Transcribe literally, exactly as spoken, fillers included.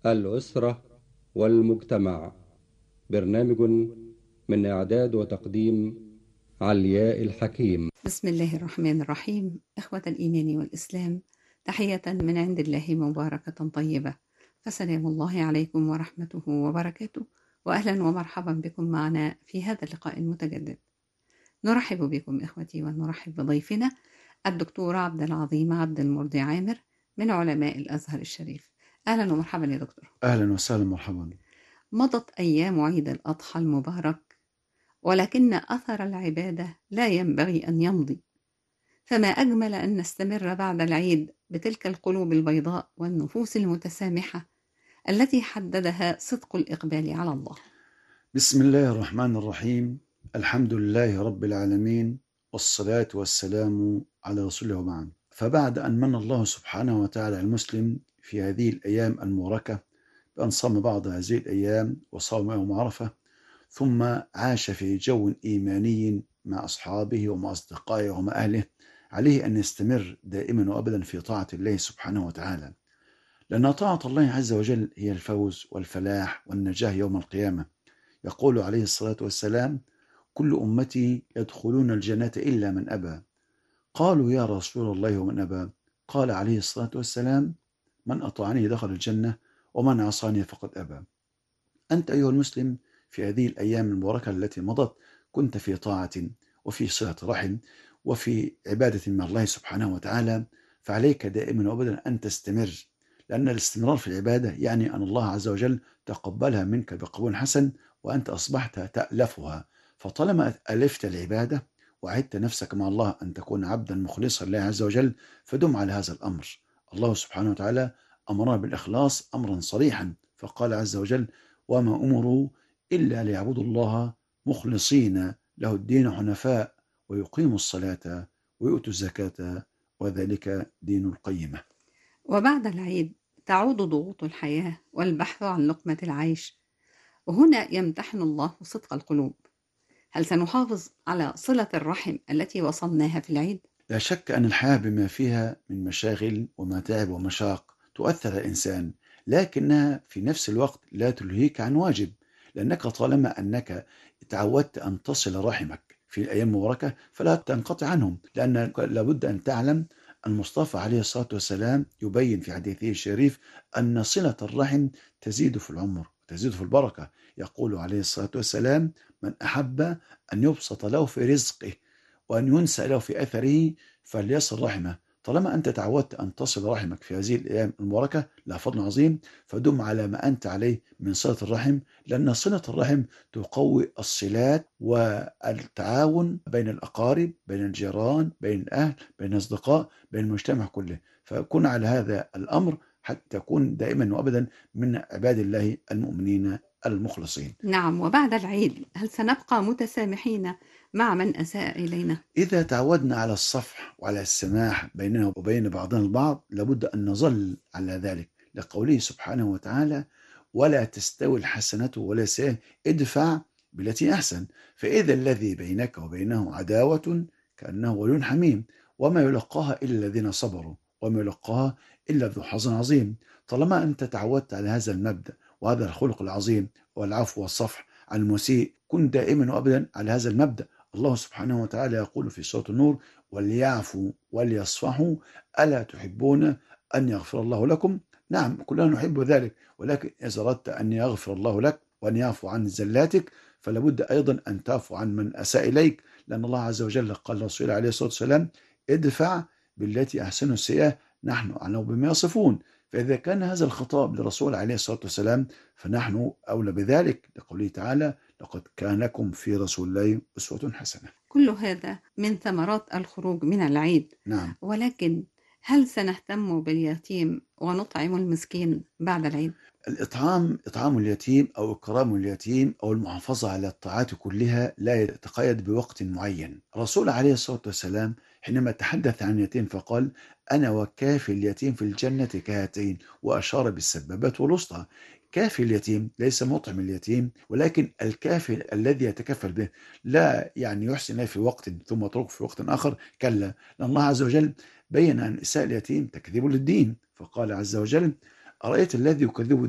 الأسرة والمجتمع. برنامج من إعداد وتقديم علياء الحكيم. بسم الله الرحمن الرحيم. إخوة الإيمان والإسلام، تحية من عند الله مباركة طيبة، فسلام الله عليكم ورحمته وبركاته، وأهلا ومرحبا بكم معنا في هذا اللقاء المتجدد. نرحب بكم إخوتي ونرحب بضيفنا الدكتور عبد العظيم عبد المرضي عامر من علماء الأزهر الشريف. أهلا ومرحبا يا دكتور. أهلا وسهلا مرحبا. مضت أيام عيد الأضحى المبارك، ولكن أثر العبادة لا ينبغي أن يمضي، فما أجمل أن نستمر بعد العيد بتلك القلوب البيضاء والنفوس المتسامحة التي حددها صدق الإقبال على الله. بسم الله الرحمن الرحيم. الحمد لله رب العالمين، والصلاة والسلام على رسوله وبعد. فبعد أن من الله سبحانه وتعالى على المسلم في هذه الأيام المباركة بأن صام بعض هذه الأيام وصام يوم عرفة، ثم عاش في جو إيماني مع أصحابه ومع أصدقائه ومع أهله، عليه أن يستمر دائما وأبدا في طاعة الله سبحانه وتعالى، لأن طاعة الله عز وجل هي الفوز والفلاح والنجاة يوم القيامة. يقول عليه الصلاة والسلام: كل أمتي يدخلون الجنة إلا من أبى. قالوا يا رسول الله ومن أبى؟ قال عليه الصلاة والسلام: من أطاعني دخل الجنة ومن عصاني فقد أبى. أنت أيها المسلم في هذه الأيام المباركة التي مضت كنت في طاعة وفي صلة رحم وفي عبادة من الله سبحانه وتعالى، فعليك دائما وأبدا أن تستمر، لأن الاستمرار في العبادة يعني أن الله عز وجل تقبلها منك بقبول حسن وأنت أصبحت تألفها. فطالما ألفت العبادة وعدت نفسك مع الله أن تكون عبدا مخلصا لله عز وجل، فدم على هذا الأمر. الله سبحانه وتعالى أمرنا بالإخلاص أمرا صريحا، فقال عز وجل: وما أمروا إلا ليعبدوا الله مخلصين له الدين حنفاء ويقيموا الصلاة ويؤتوا الزكاة وذلك دين القيمة. وبعد العيد تعود ضغوط الحياة والبحث عن لقمة العيش، وهنا يمتحن الله صدق القلوب. هل سنحافظ على صلة الرحم التي وصلناها في العيد؟ لا شك أن الحياة بما فيها من مشاغل ومتاعب ومشاق تؤثر على الإنسان، لكنها في نفس الوقت لا تلهيك عن واجب، لأنك طالما أنك تعودت أن تصل رحمك في الأيام المباركة فلا تنقطع عنهم، لأن لابد أن تعلم المصطفى عليه الصلاة والسلام يبين في حديثه الشريف أن صلة الرحم تزيد في العمر وتزيد في البركة. يقول عليه الصلاة والسلام: من أحب أن يبسط له في رزقه وأن ينسى له في أثره فليصل رحمه. طالما أنت تعودت أن تصل رحمك في هذه الأيام المباركة لا فضل عظيم، فدم على ما أنت عليه من صلة الرحم، لأن صلة الرحم تقوي الصلات والتعاون بين الأقارب، بين الجيران، بين الأهل، بين الأصدقاء، بين المجتمع كله. فكن على هذا الأمر حتى تكون دائما وأبدا من عباد الله المؤمنين المخلصين. نعم. وبعد العيد هل سنبقى متسامحين مع من أساء إلينا؟ إذا تعودنا على الصفح وعلى السماح بيننا وبين بعضنا البعض لابد أن نظل على ذلك، لقوله سبحانه وتعالى: ولا تستوي الحسنة ولا السيئة ادفع بالتي أحسن، فإذا الذي بينك وبينه عداوة كأنه ولي حميم، وما يلقاها إلا الذين صبروا وما يلقاها إلا ذو حظ عظيم. طالما أنت تعودت على هذا المبدأ وهذا الخلق العظيم والعفو والصفح عن المسيء، كن دائما وأبدا على هذا المبدأ. الله سبحانه وتعالى يقول في سورة النور: وليعفوا وليصفحوا ألا تحبون أن يغفر الله لكم؟ نعم، كلنا نحب ذلك، ولكن إذا أردت أن يغفر الله لك وأن يعفو عن زلاتك فلا بد أيضا أن تعفو عن من أساء إليك، لأن الله عز وجل قال لرسوله عليه الصلاة والسلام: ادفع بالتي أحسن السيئة نحن أعلم بما يصفون. فإذا كان هذا الخطاب للرسول عليه الصلاة والسلام فنحن أولى بذلك، لقوله تعالى: لقد كان لكم في رسول الله أسوة حسنة. كل هذا من ثمرات الخروج من العيد. نعم. ولكن هل سنهتم باليتيم ونطعم المسكين بعد العيد؟ الإطعام، إطعام اليتيم أو إكرام اليتيم أو المحافظة على الطاعات كلها لا يتقيد بوقت معين. الرسول عليه الصلاة والسلام حينما تحدث عن اليتيم فقال: أنا وكافي اليتيم في الجنة كهاتين، وأشار بالسبابة والوسطى. كافي اليتيم ليس مطعم اليتيم، ولكن الكافي الذي يتكفل به، لا يعني يحسن في وقت ثم يترك في وقت آخر، كلا، لأن الله عز وجل بين أن إساءة اليتيم تكذيب للدين، فقال عز وجل: أرأيت الذي يكذب